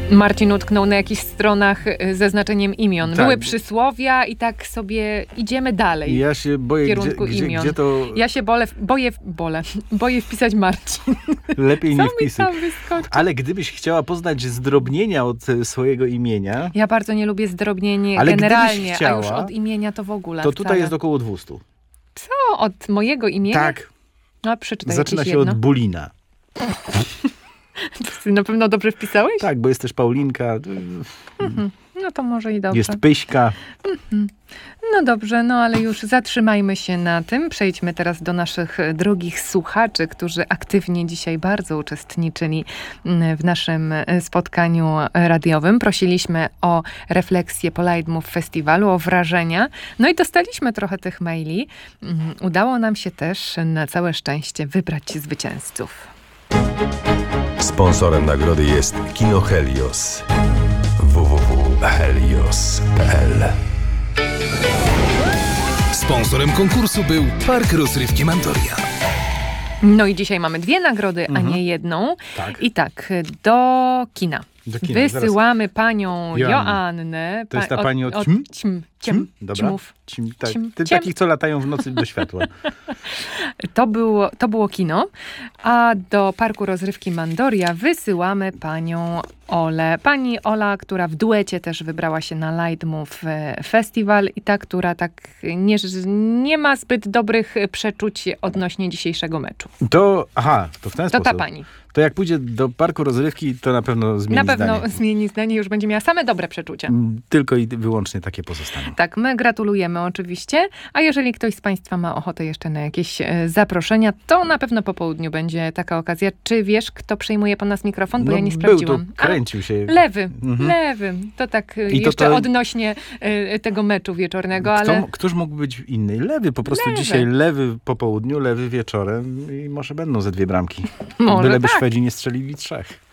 Marcin utknął na jakichś stronach ze znaczeniem imion. Tak. Były przysłowia i tak sobie idziemy dalej. Ja się boję, w kierunku imion. gdzie to Ja się boję wpisać Marcin. lepiej Co nie mi wpisać. tam wyskoczy? Ale gdybyś chciała poznać zdrobnienia od swojego imienia, Ja bardzo nie lubię zdrobnień Ale generalnie, gdybyś chciała, a już od imienia to w ogóle to wcale. tutaj jest około 200. Co? Od mojego imienia? Tak. No, przeczytaj Zaczyna jakieś się jedno. od Bulina. Ty na pewno dobrze wpisałeś? Tak, bo jest też Paulinka, No to może i dobrze. jest Pyśka. No dobrze, no ale już zatrzymajmy się na tym. Przejdźmy teraz do naszych drogich słuchaczy, którzy aktywnie dzisiaj bardzo uczestniczyli w naszym spotkaniu radiowym. Prosiliśmy o refleksję po Leitmotiv Festiwalu, o wrażenia. No i dostaliśmy trochę tych maili. Udało nam się też na całe szczęście wybrać zwycięzców. Sponsorem nagrody jest Kino Helios. www.helios.pl. Sponsorem konkursu był Park Rozrywki Mandoria. No i dzisiaj mamy 2 nagrody, a nie jedną. Tak. I tak, do kina. Do kina. Wysyłamy panią Joannę. Joannę. To jest ta pani od Dobra. Ćmów. Tak. Cim. Takich, co latają w nocy do światła. To było kino. A do Parku Rozrywki Mandoria wysyłamy panią Olę. Pani Ola, która w duecie też wybrała się na Leitmotiv Festiwal i ta, która tak nie ma zbyt dobrych przeczuć odnośnie dzisiejszego meczu. To w ten To sposób. ta pani. To jak pójdzie do parku rozrywki, to na pewno zmieni Na pewno zdanie. zmieni zdanie, już będzie miała same dobre przeczucia. Tylko i wyłącznie takie pozostaną. Tak, my gratulujemy oczywiście, a jeżeli ktoś z Państwa ma ochotę jeszcze na jakieś zaproszenia, to na pewno po południu będzie taka okazja. Czy wiesz, kto przejmuje po nas mikrofon? Bo ja nie sprawdziłam. Był tu, kręcił się. Lewy. To tak I to jeszcze odnośnie tego meczu wieczornego, ale... Któż mógł być inny? Lewy, po prostu Lewy. dzisiaj lewy po południu, lewy wieczorem i może będą ze 2 bramki. Może Byleby tak. Szwedzi nie strzelili 3.